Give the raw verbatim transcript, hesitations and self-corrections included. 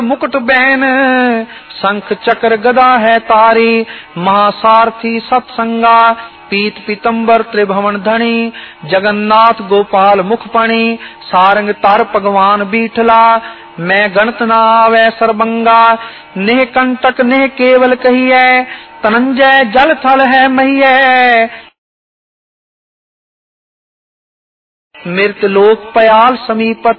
मुकुट बैन शंख चक्र गदा है तारी, महासारथी सत्संगा पीत पीतम्बर त्रिभुवन धनी, जगन्नाथ गोपाल मुखपणी, सारंग तार भगवान बीठला, मैं गणत न आवे सरबंगा, नेह कंटक नेह केवल कहिए, तनंजय जल थल है महिये। मृत लोक पयाल समीपत